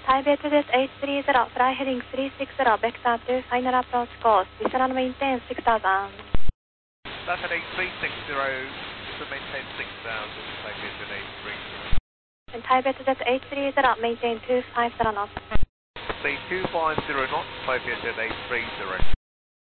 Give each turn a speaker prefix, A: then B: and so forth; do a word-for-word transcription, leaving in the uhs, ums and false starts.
A: Thai Vietjet eight three zero, fly heading three six zero, vector two, final approach course, descend and maintain six thousand.
B: Fly heading three six zero, to maintain six thousand, Thai Vietjet eight three zero.
A: And Thai Vietjet eight three zero, maintain two five zero knots.
B: Say two five zero knots, Thai Vietjet eight three zero.